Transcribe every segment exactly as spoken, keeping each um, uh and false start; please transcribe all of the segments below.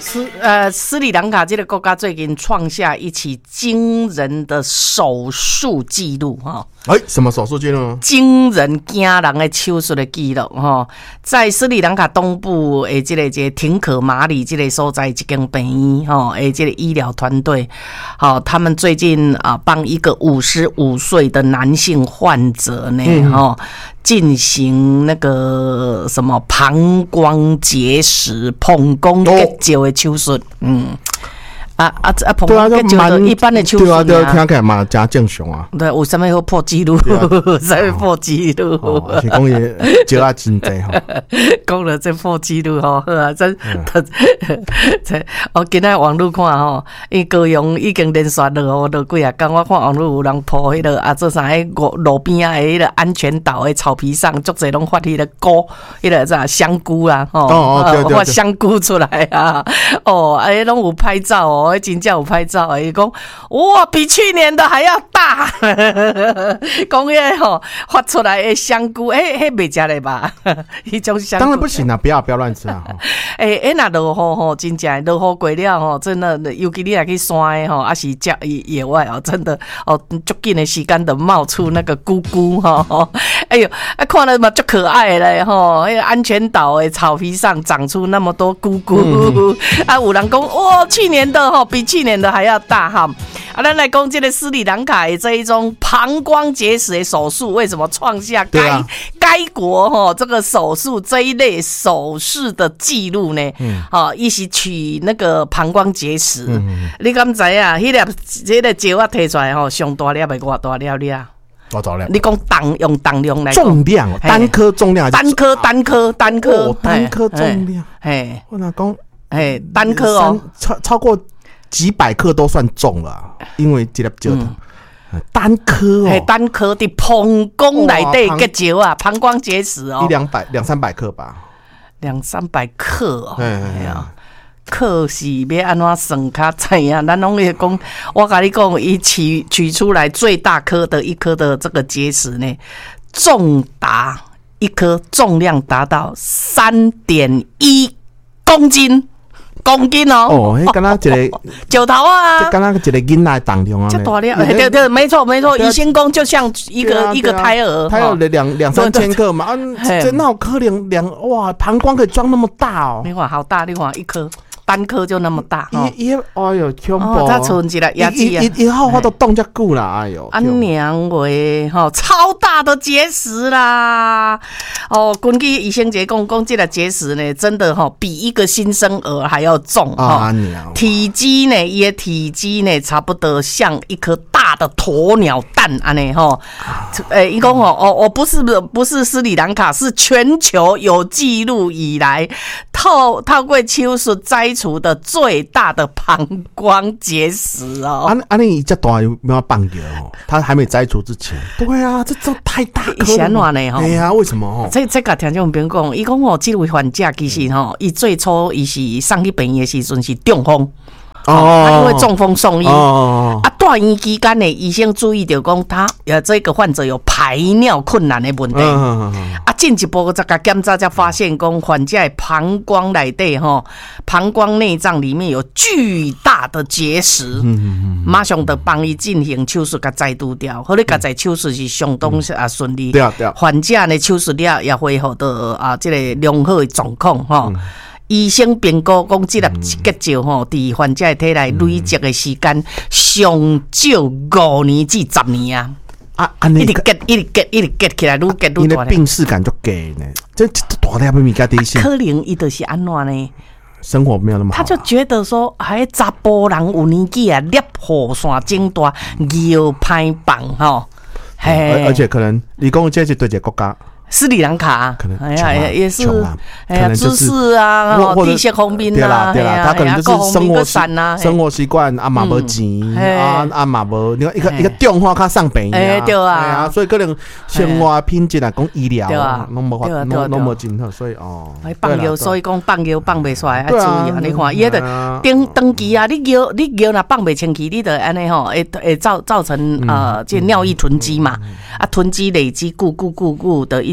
斯呃斯里兰卡这个国家最近创下一起惊人的手术记录哈。 哎、欸，什么手术记录呢？ 惊人惊人的手术的记录哈，在斯里兰卡东部诶，这个这个廷可马里这个所在一间病院哈，诶，这个医疗团队，好，他们最近啊帮一个五十五岁的男性患者呢哈。嗯进行那个什么膀胱结石、膀胱结石的手术，嗯，啊啊啊，膀胱结石的一般的手术啊， 对啊，听起来嘛真正常啊。 对，有什么会破纪录？什么破纪录？ 哦，是讲伊石啊真济吼。 讲了这破纪录吼，好啊，真这我今仔网络看吼，因高雄已经连续落雨落几啊天，我看网络有人破迄个啊，做啥迄路路边啊迄个安全岛的草皮上，足侪拢发迄个菇，迄个啥香菇啦，吼， 哦哦对对对， 发香菇出来啊，哦，哎，拢有拍照哦，真正有拍照，伊讲哇，比去年的还要大，讲迄吼发出来的香菇，哎，迄袂食嘞吧？迄种香菇当然不行啊，不要不要乱吃啊！ 哎哎，那落雨吼，真正落雨过了吼，真的，尤其你来去山的吼，还是郊野外哦，真的哦，足紧的时间就冒出那个菇菇吼，哎呦，啊看了嘛足可爱嘞吼，那个安全岛的草皮上长出那么多菇菇，嗯、啊，有人讲哇，去年的吼比去年的还要大哈。啊，咱来讲这个斯里兰卡的这一种膀胱结石的手术，为什么创下该、啊、该国吼这个手术这一类手术的记录呢？嗯，好、哦，伊是取那个膀胱结石，嗯、你敢知啊？迄粒迄个石啊摕出来吼，上大粒的偌大粒粒？ 多少量？ 你讲当用当量来重量，单颗重量， 单颗单颗单颗， 单颗重量， 嘿， 我哪讲？ 嘿，单颗哦， 超超过。几百克都算重了，因为这粒石头单颗哦， 单颗的膀胱内底结石啊，膀胱结石哦， 一两百两三百克吧， 两三百克哦，哎呀，克是要安怎算较知影？咱拢会讲，我跟你讲，伊取取出来最大颗的一颗的这个结石呢，重达一颗重量达到三点一公斤。公斤哦， 哦，迄敢若一个九头啊， 这敢若一个囡仔重量啊， 这大了，对对，没错没错，医生讲就像一个一个胎儿， 胎儿的两两三千克嘛，啊，这哪有可能两哇，膀胱可以装那么大哦？ 你看好大，你看一颗。单颗就那么大， 伊伊哎呦，恐怖！ 它存一个牙齿啊， 伊伊好法都冻遮久啦，哎呦！ 啊娘喂，吼，超大的结石啦！哦，根据医生节讲，讲这个结石呢，真的哈，比一个新生儿还要重哈。体积呢，伊的体积呢，差不多像一颗大的鸵鸟蛋安尼吼。诶，伊讲哦哦哦，不是不是斯里兰卡，是全球有记录以来透透过手术摘除的最大的膀胱结石哦。 啊啊，你这大有没有放掉哦？他还没摘除之前。对啊，这这太大颗了。 显软呢哈。 哎呀，为什么哦？ 这这个听众朋友讲，伊讲哦，这位患者其实吼，伊最初伊是送去病院的时阵是中风。哦，他因为中风送医，哦、啊，住院期间呢，医生注意到讲他呃这个患者有排尿困难的问题，嗯、啊，进一步再个检查才发现讲患者的膀胱内底吼，膀胱内脏里面有巨大的结石，嗯、马上就帮伊进行手术，甲摘除掉。后来甲摘手术是相当啊顺利，对啊对啊，患者呢手术了也恢复到啊这个良好的状况吼。嗯医生评估讲，这粒结石吼，伫患者的体内累积的时间上少五年至十年啊！啊，安尼一直结，一直结，一直结起来，愈结愈大。 你的病视感就给呢，这这大粒不米加底线。 可能伊就是安怎呢？ 生活没有那么好、啊， 他就觉得说，哎，查甫人有年纪啊，粒雨伞整大，腰歹放吼。 嘿，而且可能你讲这是对一个国家。 斯里兰卡， 可能哎呀，也是， 哎呀， 知识啊，地势方面对啦对啦，他可能就是生活习生活习惯啊嘛无钱啊啊嘛无，你看一个一个电话卡上病啊，对啊，所以可能生活品质来讲医疗啊，拢无法拢拢无真好，所以哦， 放药，所以讲放药放袂出来，要注意啊！你看，伊个登登记啊，你药你药若放袂清气，你得安尼吼，会会造造成呃这尿液囤积嘛，啊囤积累积，固固固固的一。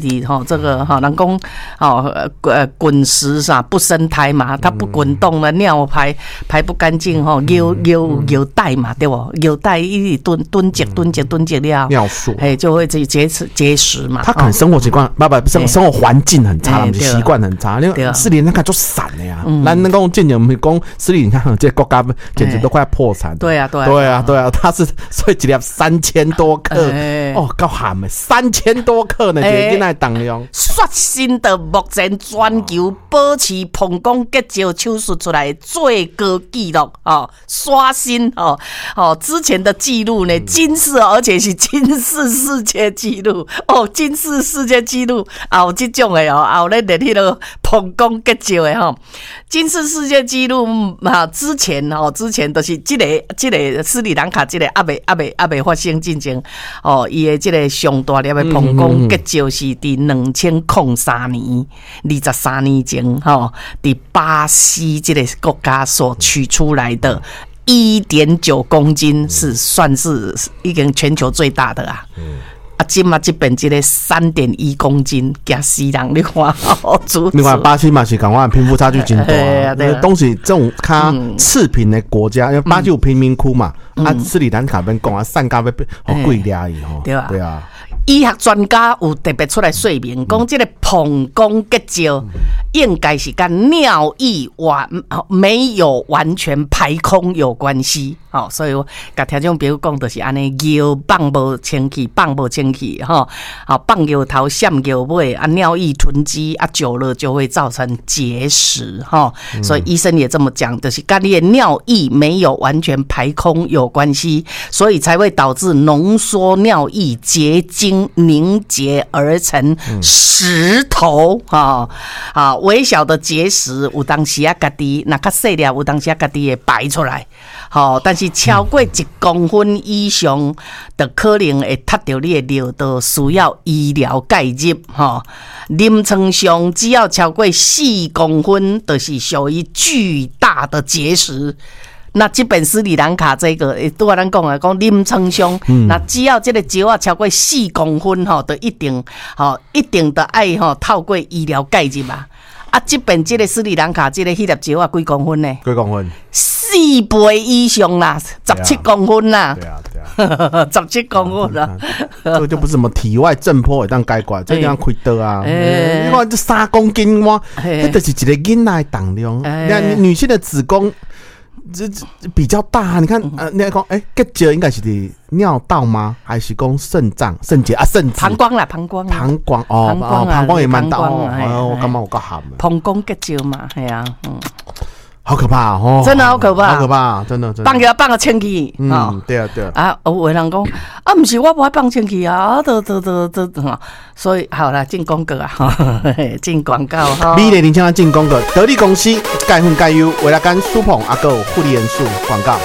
直吼这个哈，人讲吼呃滚石啥不生胎嘛，它不滚动了，尿排排不干净吼，尿尿尿袋嘛，对不？尿袋一直蹲蹲结蹲结蹲结了， 尿素， 哎，就会这结石结石嘛。 他可能生活习惯，不不生生活环境很差，习惯很差。因为斯里兰卡就散了呀，咱那讲近年我们讲斯里兰卡这国家简直都快破产。 对啊，对啊， 对啊，对啊，他是所以一粒三千多克，哦，够咸的，三千多克呢，一个囡仔重量。 刷新的目前全球保持膀胱结石手术出来的最高纪录哦，刷新哦哦，之前的记录呢，金氏，而且是金氏世界纪录哦，金氏世界纪录也有这种的哦，也有咧列迄个膀胱结石的吼，金氏世界纪录啊，之前哦，之前都是这个这个斯里兰卡这个还未还未还未发生进前哦，伊的这个上大粒的膀胱结石是伫两千零三年二十三年前吼，伫巴西这个国家所取出来的。一点九公斤是算是已经全球最大的啊！嗯、啊，今嘛这边这个三点一公斤，加西人你看，哦， 你看巴西嘛是讲话贫富差距真大啊！对，东西这种较次贫的国家，因为巴西有贫民窟嘛，嗯、啊，斯里兰卡边讲啊，产价要好贵俩伊吼， 对啊， 对啊。 医学专家有特别出来说明，讲这个膀胱结石应该是跟尿液完没有完全排空有关系，哦，所以我甲听众朋友讲就是安尼，尿放无清气，放无清气，哈，好放尿头闪尿尾，啊尿液囤积啊久了就会造成结石，哈，所以医生也这么讲，就是跟你的尿液没有完全排空有关系，所以才会导致浓缩尿液结晶。凝结而成石头啊啊！微小的结石有当时啊，家己那较细粒，有当时啊，家己会排出来。好，但是超过一公分以上的可能会踢到你的尿道，需要医疗介入。哈，临床上只要超过四公分，就是属于巨大的结石。那这本斯里兰卡这个，拄我咱讲的讲临床上，那只要这个石啊超过四公分吼，就一定吼一定的爱吼透过医疗介入嘛。啊，这边这个斯里兰卡这个迄粒石啊几公分呢？ 几公分？ 四倍以上啦，十七公分啦。 对啊，对啊， 十七公分啦。 这个就不是什么体外震波会当解决，这样开刀啊。你看这三公斤哇，这就是一个囡仔的重量。你看女性的子宫。这这比较大、啊，你看，呃，你讲，哎、欸，结石应该是的尿道吗？还是讲肾脏、肾结啊、肾膀胱啦，膀胱， 膀胱哦，膀胱、啊、膀胱也蛮大哦。哦，我感觉我够咸的。 膀胱结石嘛，系啊，嗯。 好可怕哦！ 真的好可怕， 好可怕，真的真的。 放个放个清气， 嗯，对啊对啊。 啊，有的人讲啊，不是我不爱放清气啊，都都都都哈。所以好啦，进广告啊，进广告哈。 美丽年轻人进广告，得力公司钙粉钙优，为了干舒捧阿个护理元素广告。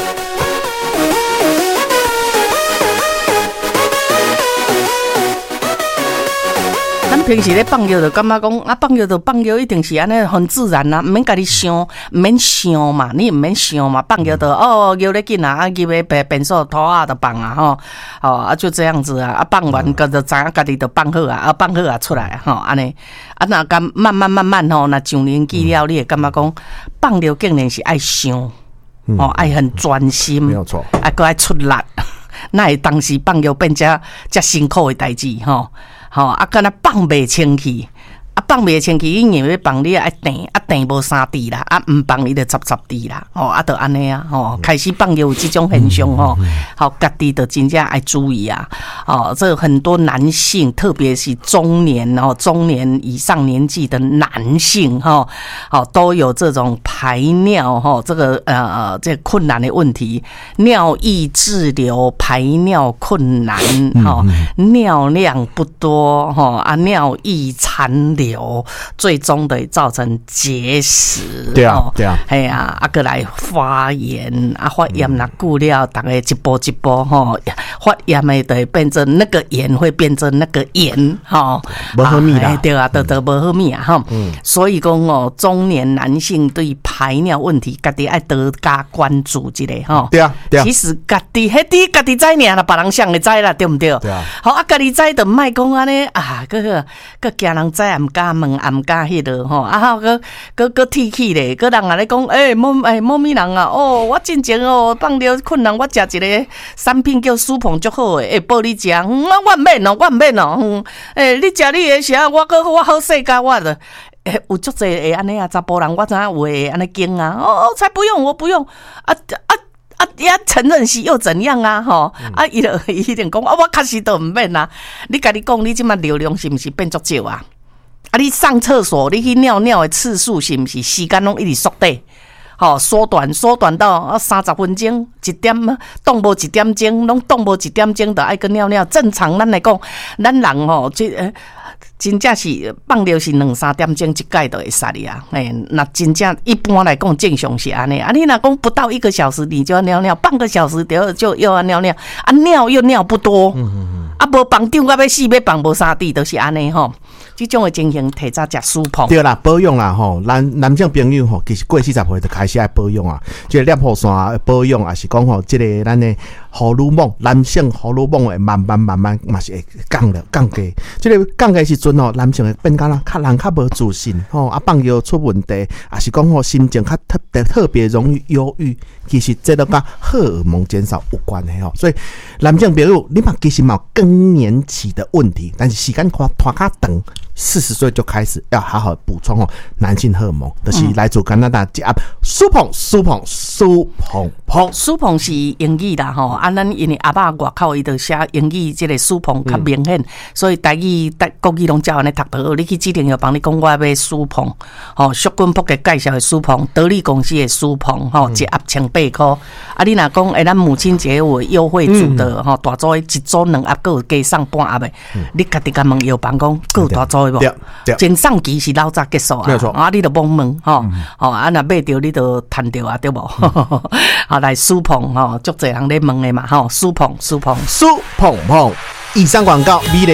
咱平时咧放药就感觉讲啊，放药就放药，一定是安尼很自然啦、啊，唔免家己想，唔免想嘛，你唔免想嘛，放药就哦，药咧紧啊，啊，入去便便所拖啊就放啊吼，哦啊就这样子啊，啊放完个就知影家己就放好啊，啊放好啊出来吼，安尼啊那咁慢慢慢慢吼，那上年纪了，你会感觉讲放药竟然是爱想，哦爱很专心， 没有错， 啊搁爱出力，那会当时放药变遮遮辛苦的代志吼。吼、哦，啊，敢若放袂清气，啊，放袂清气，因为要放你爱定，啊定无三滴啦，啊毋放伊就十十滴啦，吼、哦，啊，就安尼啊，吼、哦，开始放有这种现象吼，好，家己就真正爱注意啊，哦，这很多男性，特别是中年哦，中年以上年纪的男性哈，好、哦，都有这种排尿哈、哦，这个呃这个困难的问题，尿液滞留、排尿困难哈、哦，尿量不多哈啊，尿液残留。 瘤，最终的造成结石。 对啊，对啊， 哎呀，啊，过来发炎，啊，发炎那久了，大概一步一步吼，发炎的就会变成那个炎会变成那个炎，吼， 无好米啦， 对啊，都都无好米啊，吼。嗯，所以讲哦，中年男性对排尿问题，家己爱多加关注一下吼。 对啊，对啊。 其实家己迄啲家己知尔啦，别人想会知啦，对不对？ 对啊。 好啊，家己知就莫讲安尼啊，个个个惊人知也毋敢问，也毋敢迄落吼，啊好个个个提起咧，个人啊咧讲，诶，某诶某咪人啊，哦，我之前哦放尿困难，我食一个产品叫舒pom足好诶，会报你食，嗯，我毋免哦，我毋免哦，嗯，诶，你食你诶时啊，我个我好世界我的。诶，有足济会安尼啊，查甫人我知影有会安尼惊啊，哦哦，才不用，我不用，啊啊啊，也承认是又怎样啊，吼，啊，伊就伊一定讲，啊，我确实都毋免啊，你家己讲，你即马流量是毋是变足少啊？啊，你上厕所，你去尿尿的次数是毋是时间拢一直缩短？吼、哦，缩短缩短到啊三十分钟，一点动无一点钟，拢动无一点钟，就爱去尿尿。正常咱来讲，咱人吼、哦，这呃。真正是放尿是两三点钟一届就会杀你啊！哎，那真正一般来讲正常是安尼啊。你若讲不到一个小时你就要尿尿，半个小时就就又要尿尿啊，尿又尿不多，嗯嗯嗯啊，无放张到要死，要放无三滴，都是安尼吼。这种的情形，提早食舒pom对啦，保养啦吼，男男性朋友吼，其实过四十岁就开始爱保养啊。这个尿泡酸保养，也是讲吼，这个咱的荷尔蒙，男性荷尔蒙会慢慢慢慢嘛是会降了降低。这个降低时阵吼，男性会变较啦，较人较无自信吼，啊放尿出问题，也是讲吼心情较特别特别容易忧郁。其实这都跟荷尔蒙减少有关的吼，所以男性朋友，你嘛其实嘛有更年期的问题，但是时间拖拖较长。四十岁就开始要好好补充哦，男性荷尔蒙，就是来自加拿大一 app 舒pom舒pom舒pompom 舒pom是英语啦吼，啊，咱因为阿爸外口伊就写英语，这个舒pom较明显，嗯、所以台语、台国语拢照安尼读得。你去指定要帮你讲，我要舒pom吼，旭君博嘅介绍的舒pom得力公司的舒pom吼，一 app 千八块。啊，你若讲诶，咱母亲节有优惠组的吼，大组一组两 app， 佮有加送半 app 的，你家己甲问药房讲，佮有大组。对，前上期是老早结束啊，啊，你就懵问吼，吼啊，若买着你就赚着啊，对无？好来舒pom吼，足侪人咧问的嘛，吼，舒pom舒pom舒 pompom。以上广告，美丽。